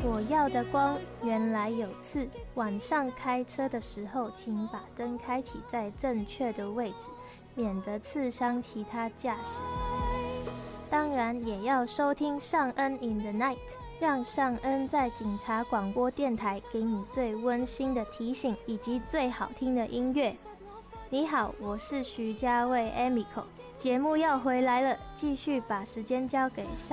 我要的光原来有刺，晚上开车的时候请把灯开启在正确的位置，免得刺伤其他驾驶。当然也要收听尚恩 in the night， 让尚恩在警察广播电台给你最温馨的提醒以及最好听的音乐。你好，我是徐家卫 Emiko， 节目要回来了，继续把时间交给尚